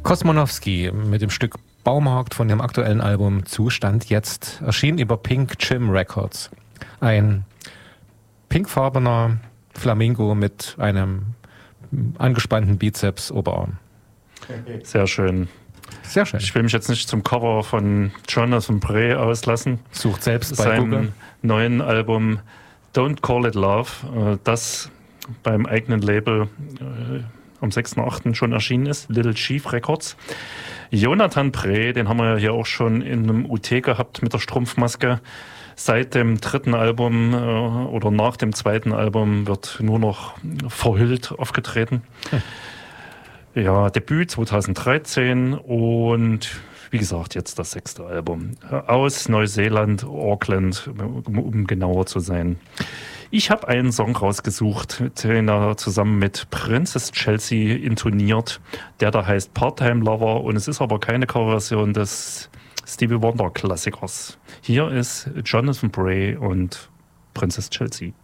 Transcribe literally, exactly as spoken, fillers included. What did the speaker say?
Kosmonowski mit dem Stück Baumarkt von dem aktuellen Album Zustand jetzt erschien über Pink Jim Records. Ein pinkfarbener Flamingo mit einem angespannten Bizeps-Oberarm. Sehr schön. Sehr schön. Ich will mich jetzt nicht zum Cover von Jonathan Bray auslassen. Sucht selbst bei seinem Google. neuen Album Don't Call It Love, das beim eigenen Label am sechsten achten schon erschienen ist, Little Chief Records. Jonathan Bray, den haben wir ja hier auch schon in einem U T gehabt mit der Strumpfmaske. Seit dem dritten Album äh, oder nach dem zweiten Album wird nur noch verhüllt aufgetreten. Hm. Ja, Debüt zweitausenddreizehn und wie gesagt, jetzt das sechste Album. Aus Neuseeland, Auckland, um genauer zu sein. Ich habe einen Song rausgesucht, den er zusammen mit Princess Chelsea intoniert, der da heißt Part-Time Lover, und es ist aber keine Coverversion des Stevie Wonder Klassikers. Hier ist Jonathan Bray und Princess Chelsea.